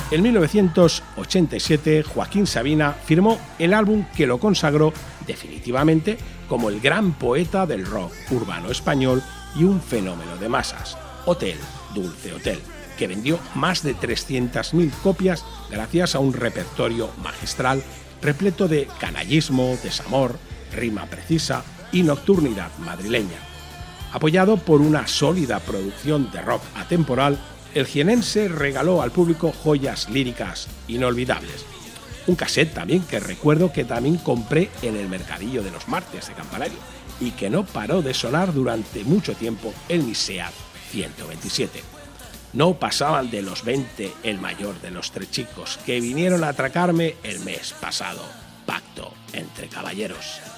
En 1987, Joaquín Sabina firmó el álbum que lo consagró definitivamente como el gran poeta del rock urbano español y un fenómeno de masas, Hotel, Dulce Hotel, que vendió más de 300.000 copias gracias a un repertorio magistral repleto de canallismo, desamor, rima precisa y nocturnidad madrileña. Apoyado por una sólida producción de rock atemporal, el jienense regaló al público joyas líricas inolvidables. Un cassette también que recuerdo que también compré en el mercadillo de los martes de Campanario y que no paró de sonar durante mucho tiempo en mi Seat 127. No pasaban de los 20 el mayor de los 3 chicos que vinieron a atracarme el mes pasado. Pacto entre caballeros.